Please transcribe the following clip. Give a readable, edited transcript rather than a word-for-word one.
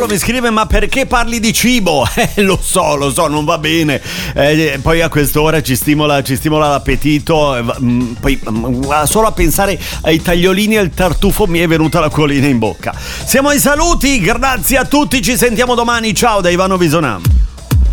Paolo mi scrive: ma perché parli di cibo? Lo so, non va bene. Poi a quest'ora ci stimola l'appetito. Poi solo a pensare ai tagliolini e al tartufo mi è venuta l'acquolina in bocca. Siamo ai saluti, grazie a tutti, ci sentiamo domani. Ciao da Ivano Visonà.